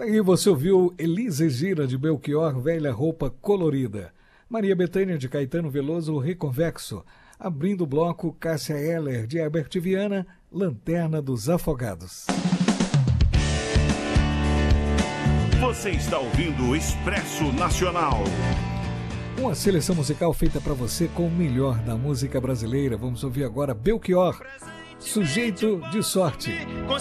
Aí você ouviu Elisa Gira de Belchior, Velha Roupa Colorida. Maria Bethânia de Caetano Veloso, Reconvexo. Abrindo o bloco, Cássia Eller de Herbert Viana, Lanterna dos Afogados. Você está ouvindo o Expresso Nacional. Uma seleção musical feita para você com o melhor da música brasileira. Vamos ouvir agora Belchior, Sujeito de Sorte.